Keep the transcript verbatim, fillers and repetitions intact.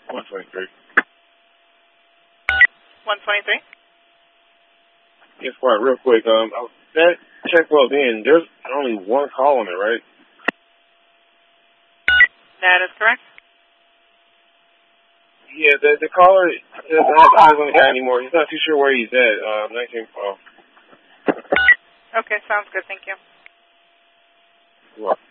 one twenty-three. one twenty-three? Yes, quiet, real quick. Um, that check logged in. There's only one call on it, right? That is correct. Yeah, the the caller doesn't have eyes on the guy anymore. He's not too sure where he's at. Uh, nineteen. Oh. Okay, sounds good. Thank you. You're welcome.